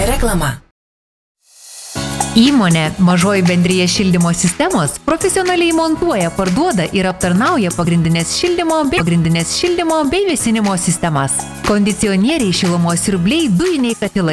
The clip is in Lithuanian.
Reklama. Įmonė Mažoji bendrija šildymo sistemos profesionaliai montuoja, parduoda ir aptarnauja pagrindinės šildymo bei vėsinimo sistemas. Kondicionieriai, šilumos siurbliai, dujiniai katilai.